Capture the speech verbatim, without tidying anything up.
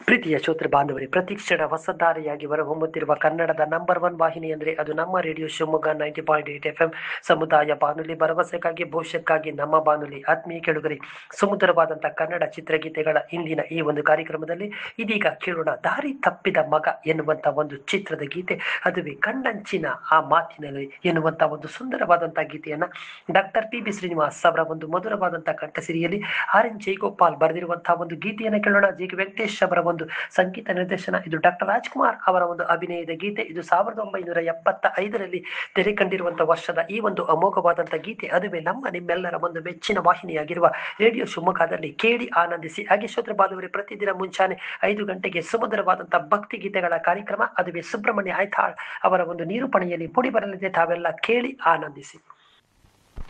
ಪ್ರೀತಿಯ ಶ್ರೋತೃ ಬಾಂಧವರೇ, ಪ್ರತಿಕ್ಷಣ ಹೊಸದಾರಿಯಾಗಿ ಹೊರಹೊಮ್ಮುತ್ತಿರುವ ಕನ್ನಡದ ನಂಬರ್ ಒನ್ ವಾಹಿನಿ ಅಂದರೆ ಅದು ನಮ್ಮ radio Shivamogga ninety point eight F M ಸಮುದಾಯ ಬಾನುಲಿ, ಭರವಸೆಗಾಗಿ ಭವಿಷ್ಯಕ್ಕಾಗಿ ನಮ್ಮ ಬಾನುಲಿ. ಆತ್ಮೀಯ ಕೆಳುಗರೆ, ಸುಮಧುರವಾದಂತಹ ಕನ್ನಡ ಚಿತ್ರಗೀತೆಗಳ ಇಂದಿನ ಈ ಒಂದು ಕಾರ್ಯಕ್ರಮದಲ್ಲಿ ಇದೀಗ ಕೇಳೋಣ ದಾರಿ ತಪ್ಪಿದ ಮಗ ಎನ್ನುವಂತ ಒಂದು ಚಿತ್ರದ ಗೀತೆ. ಅದುವೇ ಕಣ್ಣಂಚಿನ ಆ ಮಾತಿನಲ್ಲಿ ಎನ್ನುವಂತ ಒಂದು ಸುಂದರವಾದಂತಹ ಗೀತೆಯನ್ನ ಡಾಕ್ಟರ್ ಪಿ ಬಿ ಶ್ರೀನಿವಾಸ್ ಅವರ ಒಂದು ಮಧುರವಾದಂತಹ ಕಂಠಸಿರಿಯಲ್ಲಿ ಆರ್ ಎನ್ ಜಯಗೋಪಾಲ್ ಬರೆದಿರುವಂತಹ ಒಂದು ಗೀತೆಯನ್ನು ಕೇಳೋಣ. ಜಿ ಕೆ ವೆಂಕಟೇಶ್ ಅವರ ಒಂದು ಸಂಗೀತ ನಿರ್ದೇಶನ. ಇದು ಡಾಕ್ಟರ್ ರಾಜ್ಕುಮಾರ್ ಅವರ ಒಂದು ಅಭಿನಯದ ಗೀತೆ. ಇದು ಸಾವಿರದ ಒಂಬೈನೂರ ಎಪ್ಪತ್ತ ಐದರಲ್ಲಿ ತೆರೆ ಕಂಡಿರುವಂತಹ ವರ್ಷದ ಈ ಒಂದು ಅಮೋಘವಾದಂತಹ ಗೀತೆ. ಅದುವೇ ನಮ್ಮ ನಿಮ್ಮೆಲ್ಲರ ಒಂದು ಮೆಚ್ಚಿನ ವಾಹಿನಿಯಾಗಿರುವ ರೇಡಿಯೋ ಶಿವಮೊಗ್ಗದಲ್ಲಿ ಕೇಳಿ ಆನಂದಿಸಿ. ಹಾಗೆ ಶ್ರೋತೃ ಬಾಂಧವರೇ, ಪ್ರತಿದಿನ ಮುಂಚಾನೆ ಐದು ಗಂಟೆಗೆ ಸುಮಧುರವಾದಂತಹ ಭಕ್ತಿ ಗೀತೆಗಳ ಕಾರ್ಯಕ್ರಮ, ಅದುವೇ ಸುಬ್ರಹ್ಮಣ್ಯ ಐತಾಳ್ ಅವರ ಒಂದು ನಿರೂಪಣೆಯಲ್ಲಿ ಮೂಡಿ ಬರಲಿದೆ. ತಾವೆಲ್ಲ ಕೇಳಿ ಆನಂದಿಸಿ.